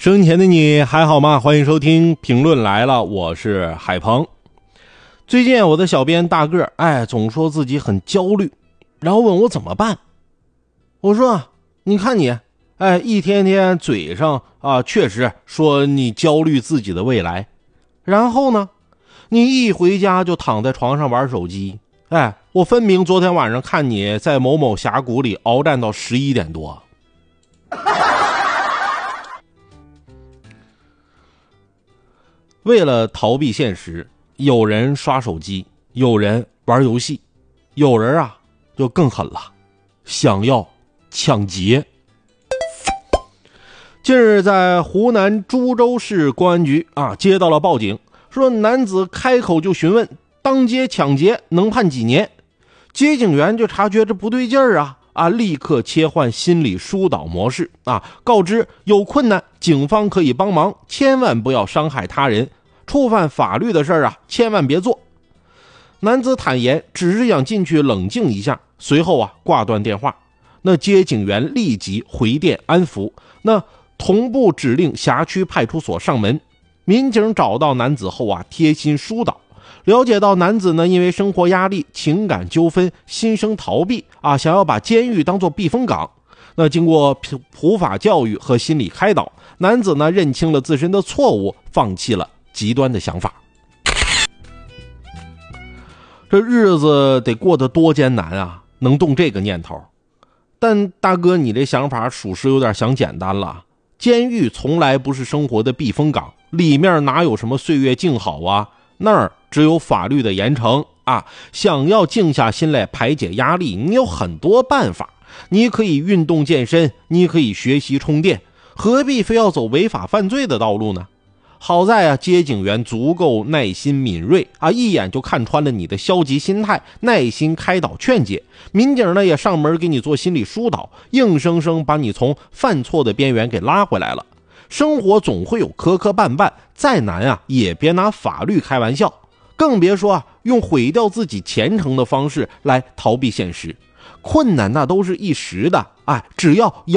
生前的你还好吗？欢迎收听评论来了，我是海鹏。最近我的小编大个总说自己很焦虑，然后问我怎么办。我说你看你一天天嘴上确实说你焦虑自己的未来，然后呢你一回家就躺在床上玩手机。我分明昨天晚上看你在某某峡谷里鏖战到11点多。为了逃避现实，有人刷手机，有人玩游戏，有人就更狠了，想要抢劫。近日在湖南株洲市公安局接到了报警，说男子开口就询问当街抢劫能判几年。接警员就察觉这不对劲儿立刻切换心理疏导模式告知有困难警方可以帮忙，千万不要伤害他人，触犯法律的事儿千万别做。男子坦言只是想进去冷静一下，随后挂断电话。那接警员立即回电安抚，那同步指令辖区派出所上门。民警找到男子后贴心疏导，了解到男子呢因为生活压力、情感纠纷心生逃避想要把监狱当作避风港。那经过普法教育和心理开导，男子呢认清了自身的错误，放弃了极端的想法。这日子得过得多艰难能动这个念头。但大哥，你这想法属实有点想简单了。监狱从来不是生活的避风港，里面哪有什么岁月静好那儿只有法律的严惩想要静下心来排解压力，你有很多办法。你可以运动健身，你可以学习充电，何必非要走违法犯罪的道路呢？好在接警员足够耐心敏锐一眼就看穿了你的消极心态，耐心开导劝解。民警呢也上门给你做心理疏导，硬生生把你从犯错的边缘给拉回来了。生活总会有磕磕绊绊，再难也别拿法律开玩笑，更别说用毁掉自己前程的方式来逃避现实。困难那都是一时的只要